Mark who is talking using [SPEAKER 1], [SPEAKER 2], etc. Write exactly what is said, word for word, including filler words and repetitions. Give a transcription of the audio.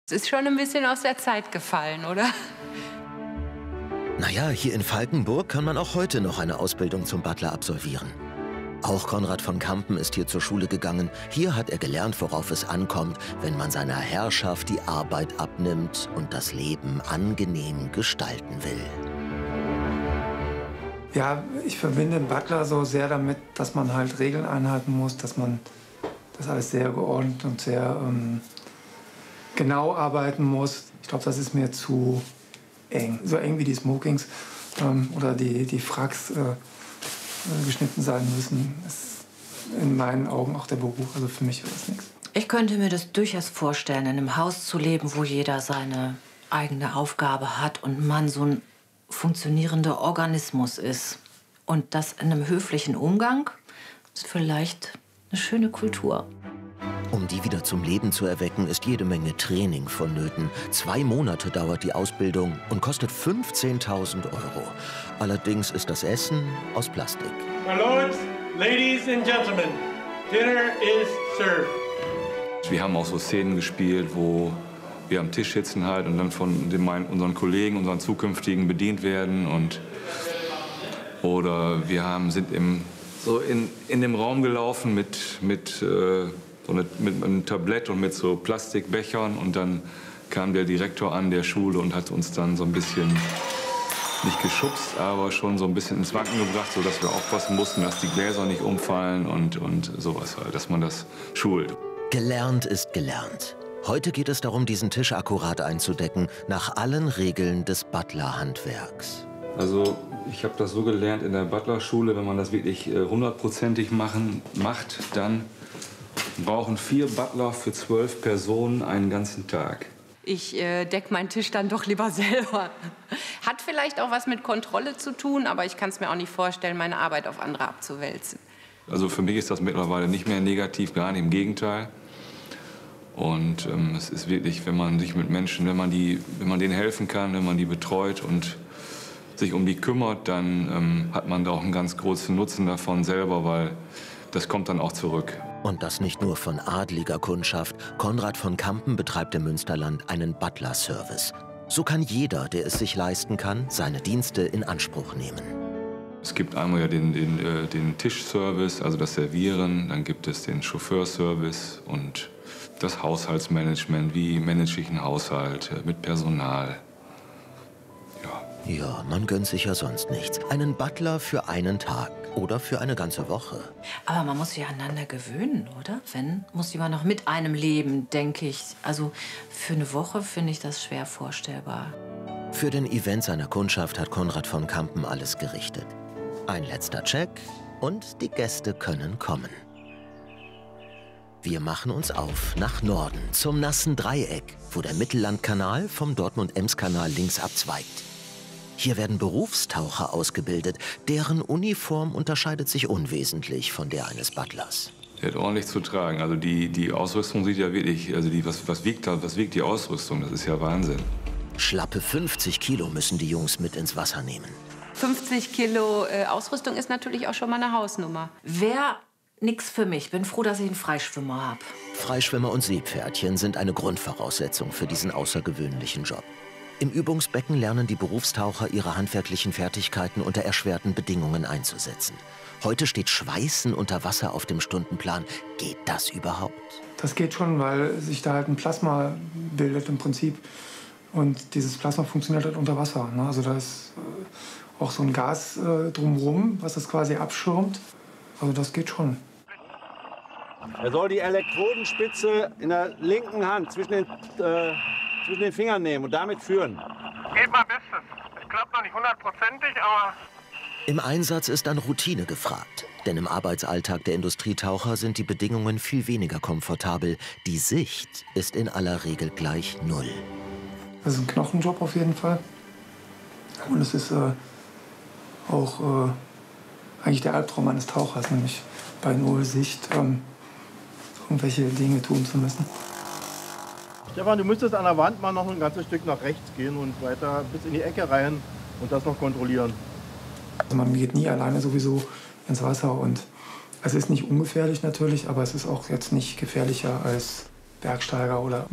[SPEAKER 1] Es ist schon ein bisschen aus der Zeit gefallen, oder?
[SPEAKER 2] Naja, hier in Falkenburg kann man auch heute noch eine Ausbildung zum Butler absolvieren. Auch Konrad von Kampen ist hier zur Schule gegangen. Hier hat er gelernt, worauf es ankommt, wenn man seiner Herrschaft die Arbeit abnimmt und das Leben angenehm gestalten will.
[SPEAKER 3] Ja, ich verbinde den Butler so sehr damit, dass man halt Regeln einhalten muss, dass man das alles sehr geordnet und sehr ähm, genau arbeiten muss. Ich glaube, das ist mir zu eng. So eng wie die Smokings ähm, oder die, die Fracks äh, geschnitten sein müssen, ist in meinen Augen auch der Beruf. Also für mich wäre das nichts.
[SPEAKER 4] Ich könnte mir das durchaus vorstellen, in einem Haus zu leben, wo jeder seine eigene Aufgabe hat und man so ein funktionierender Organismus ist. Und das in einem höflichen Umgang ist vielleicht eine schöne Kultur.
[SPEAKER 2] Um die wieder zum Leben zu erwecken, ist jede Menge Training vonnöten. Zwei Monate dauert die Ausbildung und kostet fünfzehntausend Euro. Allerdings ist das Essen aus Plastik.
[SPEAKER 5] My lords, ladies and gentlemen, dinner is served.
[SPEAKER 6] Wir haben auch so Szenen gespielt, wo wir am Tisch sitzen halt und dann von den, unseren Kollegen, unseren zukünftigen bedient werden. Und oder wir haben, sind im, so in, in dem Raum gelaufen mit, mit, äh, so mit, mit einem Tablett und mit so Plastikbechern. Und dann kam der Direktor an der Schule und hat uns dann so ein bisschen, nicht geschubst, aber schon so ein bisschen ins Wanken gebracht, sodass wir aufpassen mussten, dass die Gläser nicht umfallen und, und sowas halt, dass man das schult.
[SPEAKER 2] Gelernt ist gelernt. Heute geht es darum, diesen Tisch akkurat einzudecken, nach allen Regeln des Butler-Handwerks.
[SPEAKER 6] Also ich habe das so gelernt in der Butlerschule, wenn man das wirklich hundertprozentig machen macht, dann brauchen vier Butler für zwölf Personen einen ganzen Tag.
[SPEAKER 1] Ich äh, decke meinen Tisch dann doch lieber selber. Hat vielleicht auch was mit Kontrolle zu tun, aber ich kann es mir auch nicht vorstellen, meine Arbeit auf andere abzuwälzen.
[SPEAKER 6] Also für mich ist das mittlerweile nicht mehr negativ, gar nicht, im Gegenteil. Und ähm, es ist wirklich, wenn man sich mit Menschen, wenn man, die, wenn man denen helfen kann, wenn man die betreut und sich um die kümmert, dann ähm, hat man da auch einen ganz großen Nutzen davon selber, weil das kommt dann auch zurück.
[SPEAKER 2] Und das nicht nur von adliger Kundschaft. Konrad von Kampen betreibt im Münsterland einen Butler-Service. So kann jeder, der es sich leisten kann, seine Dienste in Anspruch nehmen.
[SPEAKER 6] Es gibt einmal ja den, den, äh, den Tischservice, also das Servieren, dann gibt es den Chauffeurservice und das Haushaltsmanagement, wie manage ich einen Haushalt mit Personal. Ja.
[SPEAKER 2] Ja, man gönnt sich ja sonst nichts. Einen Butler für einen Tag oder für eine ganze Woche.
[SPEAKER 4] Aber man muss sich aneinander gewöhnen, oder? Wenn, muss jemand noch mit einem leben, denke ich. Also für eine Woche finde ich das schwer vorstellbar.
[SPEAKER 2] Für den Event seiner Kundschaft hat Konrad von Kampen alles gerichtet. Ein letzter Check und die Gäste können kommen. Wir machen uns auf nach Norden, zum nassen Dreieck, wo der Mittellandkanal vom Dortmund-Ems-Kanal links abzweigt. Hier werden Berufstaucher ausgebildet. Deren Uniform unterscheidet sich unwesentlich von der eines Butlers.
[SPEAKER 6] Der hat ordentlich zu tragen. Also die, die Ausrüstung sieht ja wirklich, also die, was, was, wiegt da, was wiegt die Ausrüstung? Das ist ja Wahnsinn.
[SPEAKER 2] Schlappe fünfzig Kilo müssen die Jungs mit ins Wasser nehmen.
[SPEAKER 1] fünfzig Kilo äh, Ausrüstung ist natürlich auch schon mal eine Hausnummer.
[SPEAKER 4] Wäre nix für mich. Bin froh, dass ich einen Freischwimmer habe.
[SPEAKER 2] Freischwimmer und Seepferdchen sind eine Grundvoraussetzung für diesen außergewöhnlichen Job. Im Übungsbecken lernen die Berufstaucher ihre handwerklichen Fertigkeiten unter erschwerten Bedingungen einzusetzen. Heute steht Schweißen unter Wasser auf dem Stundenplan. Geht das überhaupt?
[SPEAKER 3] Das geht schon, weil sich da halt ein Plasma bildet im Prinzip. Und dieses Plasma funktioniert halt unter Wasser. Ne? Also da ist äh, auch so ein Gas äh, drumherum, was das quasi abschirmt. Also das geht schon.
[SPEAKER 7] Er soll die Elektrodenspitze in der linken Hand zwischen den, äh, zwischen den Fingern nehmen und damit führen.
[SPEAKER 5] Geht mein Bestes. Es klappt noch nicht hundertprozentig, aber...
[SPEAKER 2] Im Einsatz ist dann Routine gefragt. Denn im Arbeitsalltag der Industrietaucher sind die Bedingungen viel weniger komfortabel. Die Sicht ist in aller Regel gleich null.
[SPEAKER 3] Das ist ein Knochenjob auf jeden Fall. Und es ist äh, auch äh, eigentlich der Albtraum eines Tauchers, nämlich bei null Sicht ähm, irgendwelche Dinge tun zu müssen.
[SPEAKER 7] Stefan, du müsstest an der Wand mal noch ein ganzes Stück nach rechts gehen und weiter bis in die Ecke rein und das noch kontrollieren.
[SPEAKER 3] Also man geht nie alleine sowieso ins Wasser und es ist nicht ungefährlich natürlich, aber es ist auch jetzt nicht gefährlicher als Bergsteiger oder